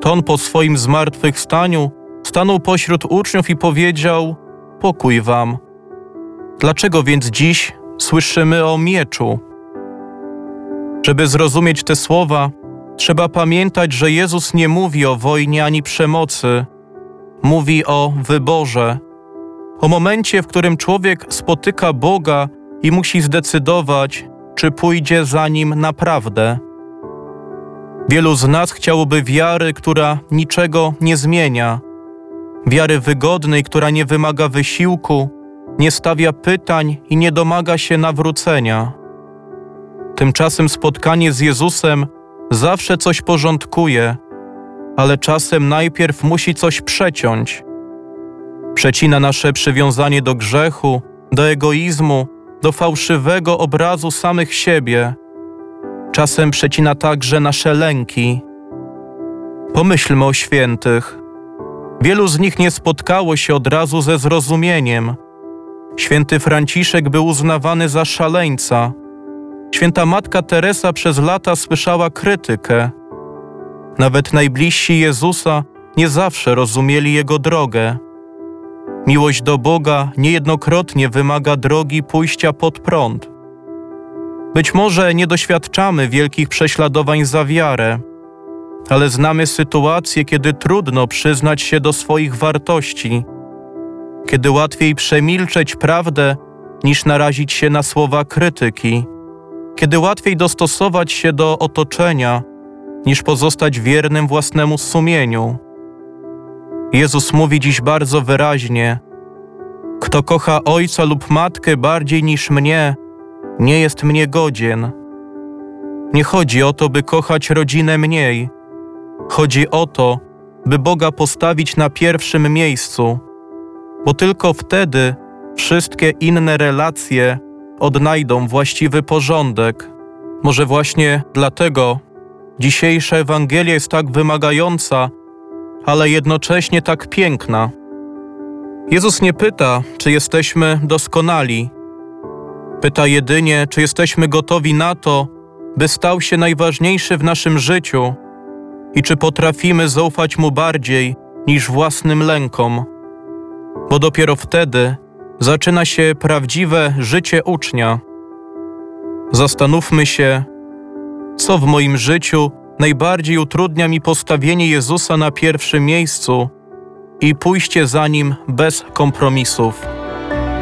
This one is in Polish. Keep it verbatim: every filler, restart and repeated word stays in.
to On po swoim zmartwychwstaniu stanął pośród uczniów i powiedział: pokój wam. Dlaczego więc dziś słyszymy o mieczu? Żeby zrozumieć te słowa, trzeba pamiętać, że Jezus nie mówi o wojnie ani przemocy. Mówi o wyborze. O momencie, w którym człowiek spotyka Boga i musi zdecydować, czy pójdzie za Nim naprawdę. Wielu z nas chciałoby wiary, która niczego nie zmienia. Wiary wygodnej, która nie wymaga wysiłku, nie stawia pytań i nie domaga się nawrócenia. Tymczasem spotkanie z Jezusem zawsze coś porządkuje, ale czasem najpierw musi coś przeciąć. Przecina nasze przywiązanie do grzechu, do egoizmu, do fałszywego obrazu samych siebie. Czasem przecina także nasze lęki. Pomyślmy o świętych. Wielu z nich nie spotkało się od razu ze zrozumieniem. Święty Franciszek był uznawany za szaleńca. Święta Matka Teresa przez lata słyszała krytykę. Nawet najbliżsi Jezusa nie zawsze rozumieli Jego drogę. Miłość do Boga niejednokrotnie wymaga drogi pójścia pod prąd. Być może nie doświadczamy wielkich prześladowań za wiarę, ale znamy sytuacje, kiedy trudno przyznać się do swoich wartości, kiedy łatwiej przemilczeć prawdę, niż narazić się na słowa krytyki, kiedy łatwiej dostosować się do otoczenia, niż pozostać wiernym własnemu sumieniu. Jezus mówi dziś bardzo wyraźnie: kto kocha ojca lub matkę bardziej niż mnie, nie jest mnie godzien. Nie chodzi o to, by kochać rodzinę mniej. Chodzi o to, by Boga postawić na pierwszym miejscu, bo tylko wtedy wszystkie inne relacje odnajdą właściwy porządek. Może właśnie dlatego dzisiejsza Ewangelia jest tak wymagająca, ale jednocześnie tak piękna. Jezus nie pyta, czy jesteśmy doskonali. Pyta jedynie, czy jesteśmy gotowi na to, by stał się najważniejszy w naszym życiu i czy potrafimy zaufać Mu bardziej niż własnym lękom. Bo dopiero wtedy zaczyna się prawdziwe życie ucznia. Zastanówmy się, co w moim życiu najbardziej utrudnia mi postawienie Jezusa na pierwszym miejscu i pójście za Nim bez kompromisów.